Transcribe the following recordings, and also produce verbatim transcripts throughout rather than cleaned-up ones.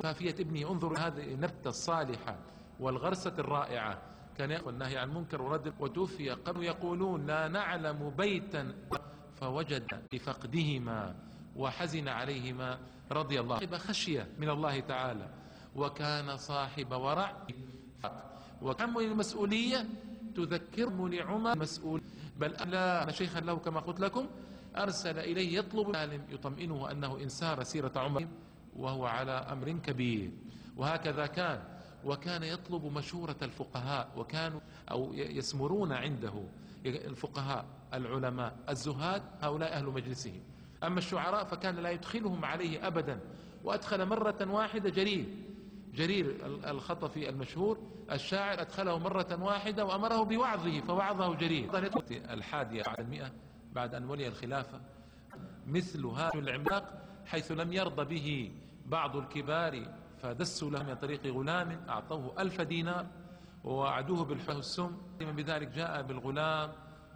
كافية ابنه. انظروا هذه النبتة الصالحة والغرسة الرائعة، كان يأخذ النهي عن المنكر ورد، وتوفي قبل. يقولون لا نعلم بيتا فوجد بفقدهما وحزن عليهما رضي الله عنه. خشية من الله تعالى، وكان صاحب ورع، وكم المسؤولية تذكرهم لعمر المسؤول. بل لا شيخا له كما قلت لكم أرسل إليه يطلب عالم يطمئنه أنه إن سار سيرة عمر وهو على أمر كبير. وهكذا كان، وكان يطلب مشورة الفقهاء، وكانوا أو يسمرون عنده الفقهاء العلماء الزهاد، هؤلاء أهل مجلسه. أما الشعراء فكان لا يدخلهم عليه أبدا. وأدخل مرة واحدة جرير جرير الخطفي المشهور الشاعر، أدخله مرة واحدة وأمره بوعظه فوعظه جرير. الحادية بعد المئة بعد أن ولي الخلافة مثل هذا العملاق، حيث لم يرضى به بعض الكبار فدسوا له من طريق غلام أعطوه ألف دينار ووعدوه بالحب السم. بذلك جاء بالغلام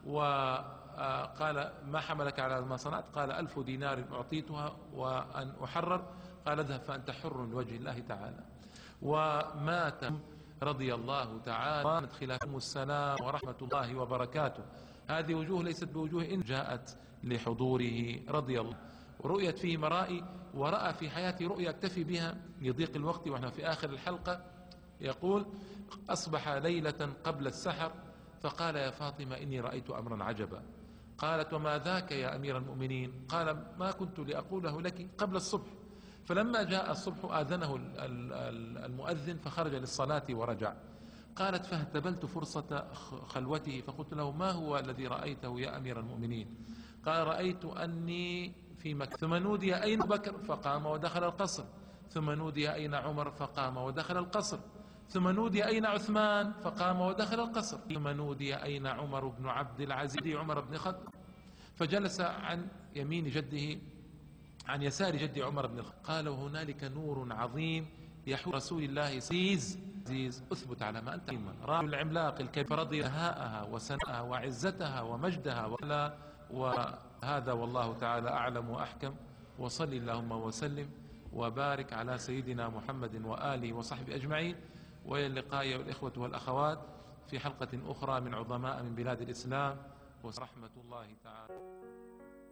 وقال ما حملك على ما صنعت؟ قال ألف دينار أعطيتها وأن أحرر. قال اذهب فأنت حر لوجه الله تعالى. ومات رضي الله تعالى. كانت خلافهم السلام ورحمة الله وبركاته. هذه وجوه ليست بوجوه إن جاءت لحضوره رضي الله. ورؤيت فيه مرائي، ورأى في حياته رؤيا اكتفي بها لضيق الوقت ونحن في آخر الحلقة. يقول أصبح ليلة قبل السحر فقال يا فاطمة إني رأيت أمرا عجبا. قالت وما ذاك يا أمير المؤمنين؟ قال ما كنت لأقوله لك قبل الصبح. فلما جاء الصبح آذنه المؤذن فخرج للصلاة ورجع. قالت فاهتبلت فرصة خلوته فقلت له ما هو الذي رأيته يا أمير المؤمنين؟ قال رأيت أني في مكة. ثم نودي أين بكر؟ فقام ودخل القصر. ثم نودي أين عمر؟ فقام ودخل القصر. ثم نودي أين عثمان؟ فقام ودخل القصر. ثم نودي أين عمر بن عبد العزيز عمر بن الخطاب؟ فجلس عن يمين جده عن يسار جد عمر بن الخطاب. قال وهنالك نور عظيم يحول رسول الله سيز عزيز اثبت على ما أنت راى العملاق الكبير فرضي بهاءها وسناءها وعزتها ومجدها ولا. وهذا والله تعالى أعلم وأحكم. وصل اللهم وسلم وبارك على سيدنا محمد وآله وصحبه أجمعين. وإلى اللقاء والإخوة والأخوات في حلقة أخرى من عظماء من بلاد الإسلام ورحمة الله تعالى.